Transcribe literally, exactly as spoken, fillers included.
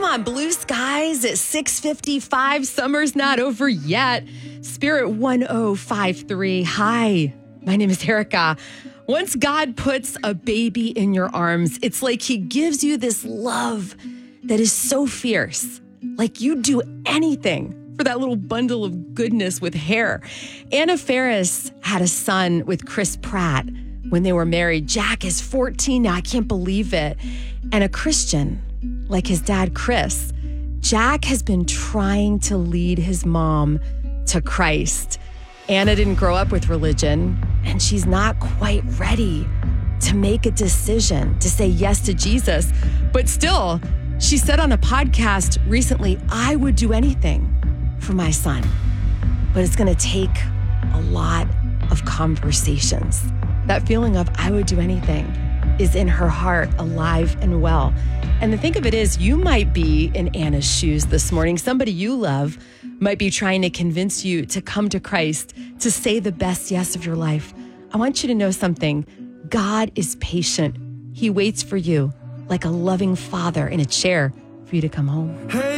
on, blue skies at six fifty-five. Summer's not over yet. Spirit one oh five three. Hi, my name is Erica. Once God puts a baby in your arms, it's like he gives you this love that is so fierce. Like you'd do anything for that little bundle of goodness with hair. Anna Faris had a son with Chris Pratt when they were married. Jack is fourteen now. I can't believe it. And a Christian like his dad, Chris. Jack has been trying to lead his mom to Christ. Anna didn't grow up with religion, and she's not quite ready to make a decision to say yes to Jesus. But still, she said on a podcast recently, I would do anything for my son, but it's going to take a lot of conversations. That feeling of I would do anything is in her heart, alive and well. And the thing of it is, you might be in Anna's shoes this morning. Somebody you love might be trying to convince you to come to Christ, to say the best yes of your life. I want you to know something. God is patient. He waits for you like a loving father in a chair for you to come home. Hey.